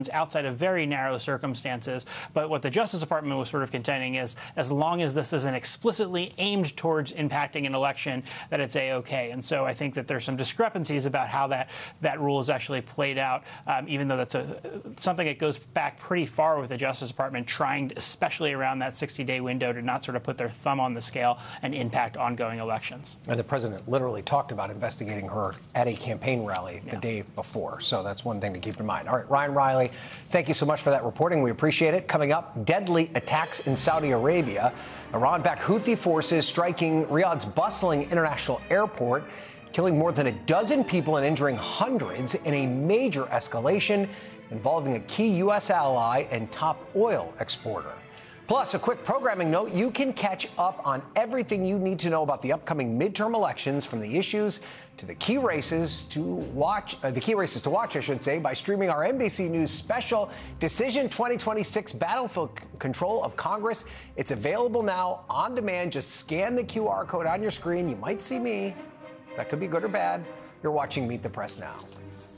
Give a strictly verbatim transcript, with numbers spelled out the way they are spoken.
outside of very narrow circumstances. But what the Justice Department was sort of contending is, as long as this isn't explicitly aimed towards impacting an election, that it's A-OK. And so I think that there's some discrepancies about how that, that rule is actually played out, um, even though that's a, something that goes back pretty far with the Justice Department trying, to, especially around that sixty-day window, to not sort of put their thumb on the scale and impact ongoing elections. And the president literally talked about investigating her at a campaign rally the yeah. day before. So that's one thing to keep in mind. All right, Ryan Riley, thank you so much for that reporting. We appreciate it. Coming up, deadly attacks in Saudi Arabia. Iran-backed Houthi forces striking Riyadh's bustling international airport, killing more than a dozen people and injuring hundreds in a major escalation involving a key U S ally and top oil exporter. Plus, a quick programming note, you can catch up on everything you need to know about the upcoming midterm elections, from the issues to the key races to watch, uh, the key races to watch, I should say, by streaming our N B C News special Decision twenty twenty-six Battlefield Control of Congress. It's available now on demand. Just scan the Q R code on your screen. You might see me. That could be good or bad. You're watching Meet the Press now.